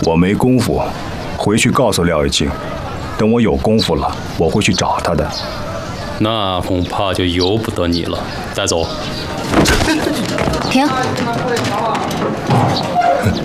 我没功夫，回去告诉廖一静，等我有功夫了，我会去找他的。 那恐怕就由不得你了。带走。 停。